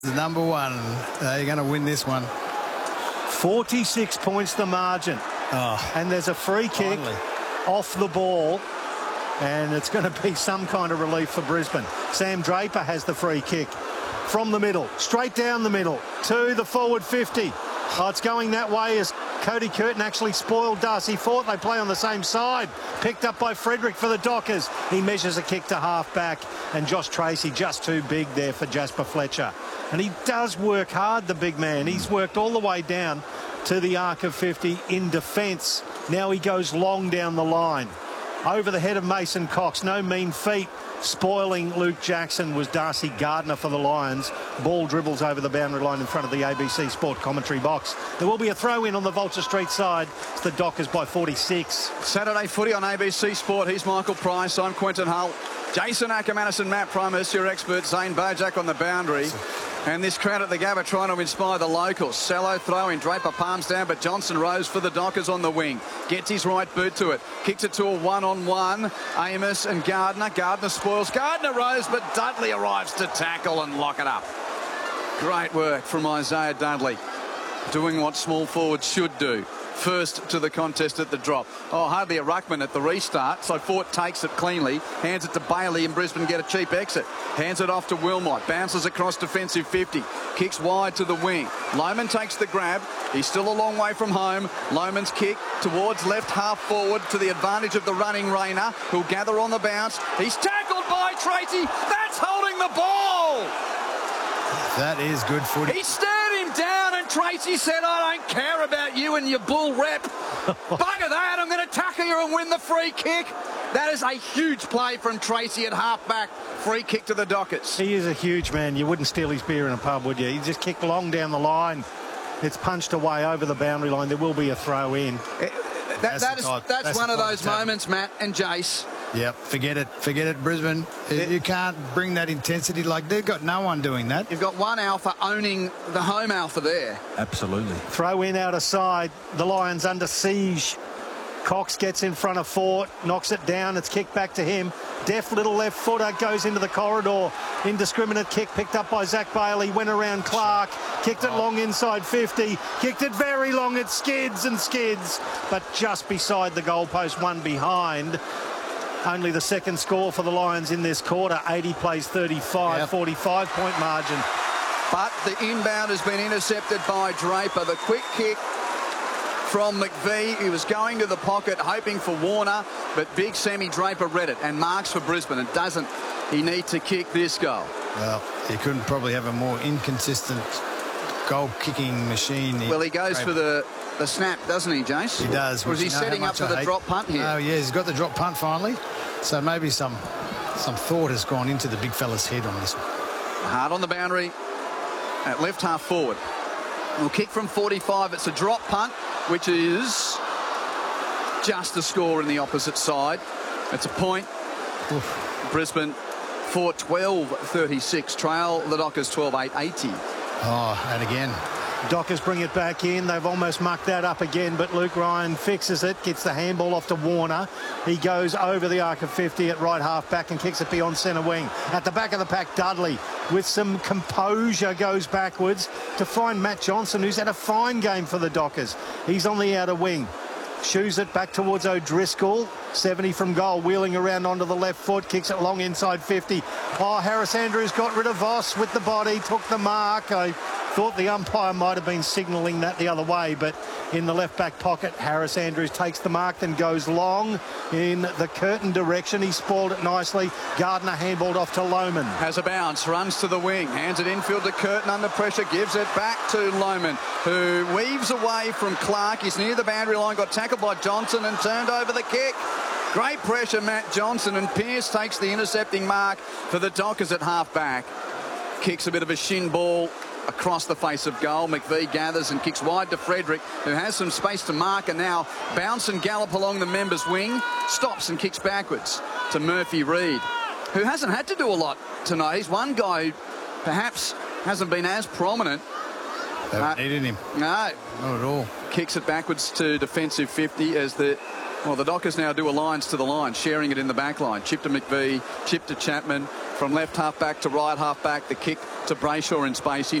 The number one. They're going to win this one. 46 points the margin. Oh, and there's a free kick off the ball. And it's going to be some kind of relief for Brisbane. Sam Draper has the free kick from the middle, straight down the middle to the forward 50. Oh, it's going that way as Cody Curtin actually spoiled Darcy Fort. They play on the same side. Picked up by Frederick for the Dockers. He measures a kick to half back. And Josh Tracy just too big there for Jasper Fletcher. And he does work hard, the big man. He's worked all the way down to the arc of 50 in defence. Now he goes long down the line. Over the head of Mason Cox. No mean feat. Spoiling Luke Jackson was Darcy Gardner for the Lions. Ball dribbles over the boundary line in front of the ABC Sport commentary box. There will be a throw-in on the Vulture Street side. It's the Dockers by 46. Saturday footy on ABC Sport. He's Michael Price. I'm Quentin Hull. Jason Ackermanis and Matt Primus, your expert. Zane Bojak on the boundary. And this crowd at the Gabba trying to inspire the locals. Sallow throw in. Draper palms down, but Johnson rose for the Dockers on the wing. Gets his right boot to it. Kicks it to a one-on-one. Amos and Gardner. Gardner spoils. Gardner rose, but Dudley arrives to tackle and lock it up. Great work from Isaiah Dudley. Doing what small forwards should do. First to the contest at the drop. Oh, hardly a ruckman at the restart. So Fort takes it cleanly. Hands it to Bailey and Brisbane get a cheap exit. Hands it off to Wilmot. Bounces across defensive 50. Kicks wide to the wing. Lohman takes the grab. He's still a long way from home. Lohman's kick towards left half forward to the advantage of the running Rayner, who'll gather on the bounce. He's tackled by Tracy. That's holding the ball. that is good footy. He stared him down and Tracy said, I don't care about you and your bull rep. Bugger that, I'm going to tackle you and win the free kick. That is a huge play from Tracy at half-back. Free kick to the Dockers. He is a huge man. You wouldn't steal his beer in a pub, would you? He just kicked long down the line. It's punched away over the boundary line. There will be a throw in. That's one of those moments, Matt and Jace. Yep, forget it, Brisbane. You can't bring that intensity. Like, they've got no one doing that. You've got one alpha owning the home alpha there. Absolutely. Throw in out of side. The Lions under siege. Cox gets in front of Fort, knocks it down. It's kicked back to him. Deft little left footer goes into the corridor. Indiscriminate kick picked up by Zach Bailey. Went around Clark. Kicked it long inside 50. Kicked it very long. It skids and skids. But just beside the goalpost, one behind. Only the second score for the Lions in this quarter. 80 plays 35, yep. 45-point margin. But the inbound has been intercepted by Draper. The quick kick from McVee. He was going to the pocket, hoping for Warner, but big Sammy Draper read it and marks for Brisbane. And doesn't he need to kick this goal? Well, he couldn't probably have a more inconsistent goal-kicking machine. Well, he goes for the snap, doesn't he, Jace? He does. Or is he setting up for the drop punt here? Oh, yeah, he's got the drop punt finally. So maybe some thought has gone into the big fella's head on this one. Hard on the boundary at left half forward. We'll kick from 45. It's a drop punt, which is just a score in the opposite side. It's a point. Oof. Brisbane for 12-36. Trail the Dockers 12-8-80. Oh, and again. Dockers bring it back in. They've almost mucked that up again, but Luke Ryan fixes it, gets the handball off to Warner. He goes over the arc of 50 at right half back and kicks it beyond centre wing. At the back of the pack, Dudley, with some composure, goes backwards to find Matt Johnson, who's had a fine game for the Dockers. He's on the outer wing. Shoos it back towards O'Driscoll. 70 from goal, wheeling around onto the left foot, kicks it long inside 50. Oh, Harris Andrews got rid of Voss with the body, took the mark. I thought the umpire might have been signalling that the other way, but in the left back pocket, Harris Andrews takes the mark, then goes long in the Curtin direction. He spoiled it nicely. Gardner handballed off to Lohman. Has a bounce, runs to the wing, hands it infield to Curtin under pressure, gives it back to Lohman, who weaves away from Clark. He's near the boundary line, got tackled by Johnson and turned over the kick. Great pressure, Matt Johnson, and Pearce takes the intercepting mark for the Dockers at half-back. Kicks a bit of a shin ball across the face of goal. McVee gathers and kicks wide to Frederick, who has some space to mark, and now bounce and gallop along the members' wing. Stops and kicks backwards to Murphy Reid, who hasn't had to do a lot tonight. He's one guy who perhaps hasn't been as prominent. Haven't needed him. No. Not at all. Kicks it backwards to defensive 50 as the Well, the Dockers now do alliance to the line, sharing it in the back line. Chip to McVie, chip to Chapman, from left half back to right half back, the kick to Brayshaw in space.